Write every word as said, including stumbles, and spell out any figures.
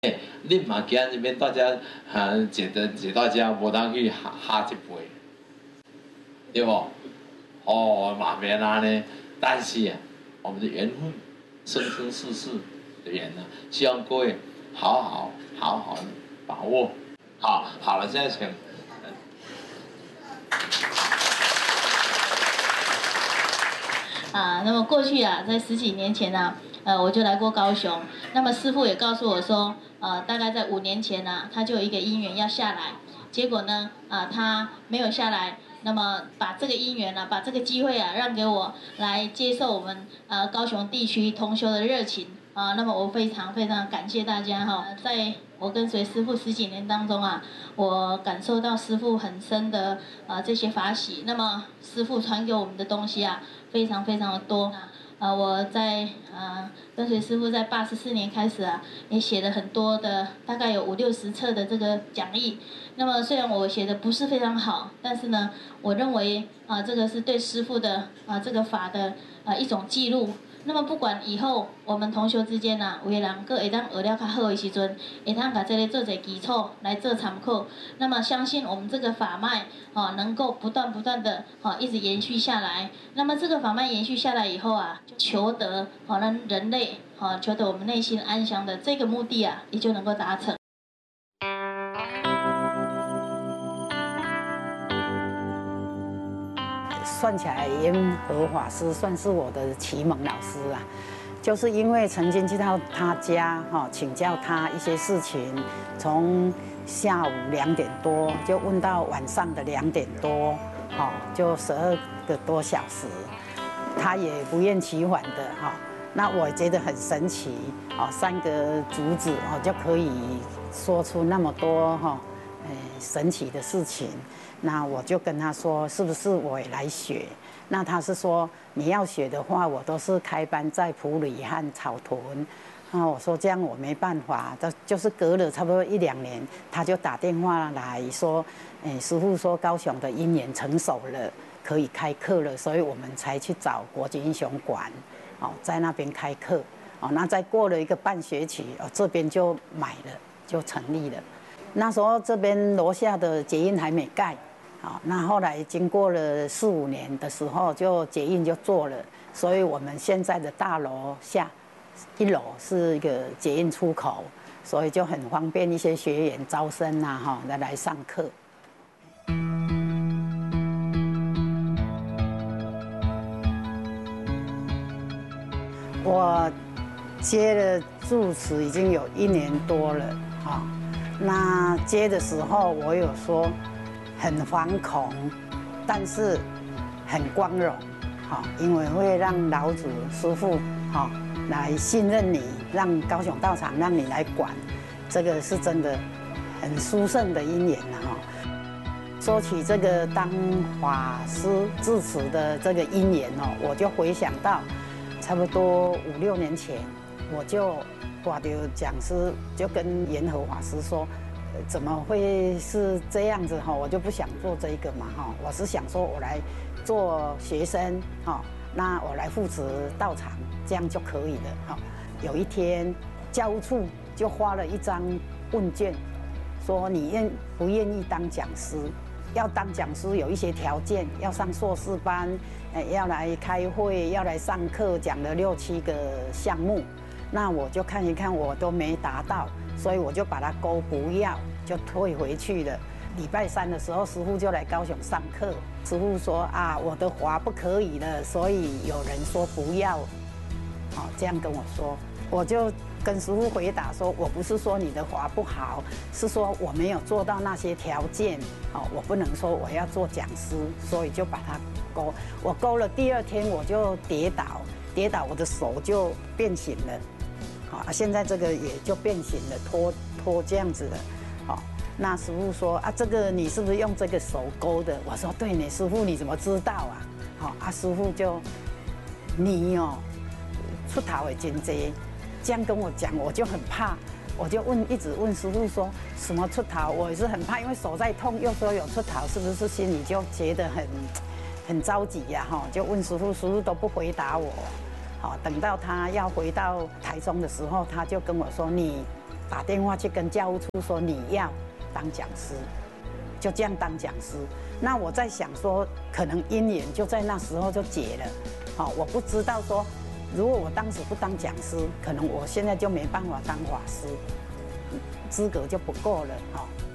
你嘛今日免大家啊坐的坐大家，无当去下下一杯，对不？哦，嘛免安尼，但是啊，我们的缘分生生世世的缘呢，希望各位好好好好的把握。好，好了，现在请。 啊，那么过去啊，在十几年前啊，呃，我就来过高雄。那么师父也告诉我说，呃，大概在五年前啊，他就有一个因缘要下来，结果呢，啊、呃，他没有下来。那么把这个因缘啊，把这个机会啊，让给我来接受我们呃高雄地区同修的热情啊。那么我非常非常感谢大家哈，在我跟随师父十几年当中啊，我感受到师父很深的啊这些法喜。那么师父传给我们的东西啊，非常非常的多。呃，我在呃跟随师父在八十四年开始啊，也写了很多的，大概有五六十册的这个讲义。那么虽然我写的不是非常好，但是呢，我认为啊、呃，这个是对师父的啊、呃、这个法的呃一种记录。那么不管以后我们同修之间呐、啊，有的人个会当学了较好的时阵，会当把这个做一基础来做参考。那么相信我们这个法脉啊，能够不断不断的啊一直延续下来。那么这个法脉延续下来以后啊，求得好让人类啊求得我们内心安详的这个目的啊，也就能够达成。 算起来，延和法师算是我的启蒙老师啊，就是因为曾经去到他家哈，请教他一些事情，从下午两点多就问到晚上的两点多，哈，就十二个多小时，他也不厌其烦的哈。那我觉得很神奇哦，三个竹子哦就可以说出那么多哈，呃，神奇的事情。那我就跟他说，是不是我也来学？那他是说，你要学的话，我都是开班在埔里和草屯。那我说这样我没办法，这就是隔了差不多一两年，他就打电话来说，哎，师父说高雄的因缘成熟了，可以开课了，所以我们才去找国际英雄馆，哦，在那边开课。哦，那再过了一个半学期，哦，这边就买了，就成立了。那时候这边楼下的捷运还没盖。好，那后来经过了四五年的时候，就捷运就做了，所以我们现在的大楼下一楼是一个捷运出口，所以就很方便一些学员招生啊，哈，来来上课。我接了住持已经有一年多了，哈，那接的时候我有说。很惶恐，但是很光荣，好，因为会让老祖师父好来信任你，让高雄道场让你来管，这个是真的很殊胜的因缘了哈。说起这个当法师致辞的这个因缘哦，我就回想到差不多五六年前，我就挂到讲师，就跟延和法师说。怎么会是这样子哈？我就不想做这个嘛哈，我是想说我来做学生哈，那我来负责道场，这样就可以了哈。有一天教务处就发了一张问卷，说你愿不愿意当讲师？要当讲师有一些条件，要上硕士班，哎，要来开会，要来上课，讲了六七个项目。那我就看一看，我都没达到，所以我就把它勾不要，就退回去了。礼拜三的时候，师父就来高雄上课，师父说啊，我的法不可以了，所以有人说不要，好，这样跟我说，我就跟师父回答说，我不是说你的法不好，是说我没有做到那些条件，哦，我不能说我要做讲师，所以就把它勾。我勾了，第二天我就跌倒，跌倒我的手就变形了。好，现在这个也就变形了，拖拖这样子的，好，那师父说啊，这个你是不是用这个手勾的？我说对呢，师父你怎么知道啊？好，啊师父就你哦，出头的真多，这样跟我讲，我就很怕，我就问一直问师父说什么出头，我也是很怕，因为手在痛，又说有出头，是不是心里就觉得很很着急呀？哈，就问师父，师父都不回答我。好，等到他要回到台中的时候，他就跟我说：“你打电话去跟教务处说你要当讲师，就这样当讲师。那我在想说，可能姻缘就在那时候就结了。好，我不知道说，如果我当时不当讲师，可能我现在就没办法当法师，资格就不够了。哈。